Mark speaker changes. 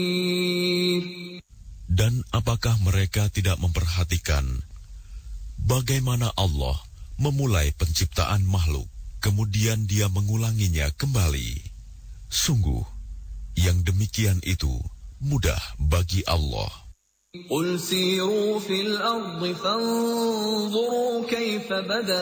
Speaker 1: Dan apakah mereka tidak memperhatikan bagaimana Allah memulai penciptaan makhluk, kemudian Dia mengulanginya kembali? Sungguh, yang demikian itu mudah bagi Allah.
Speaker 2: قُلْ سِيرُوا فِي الْأَرْضِ فَانظُرُوا كَيْفَ بَدَأَ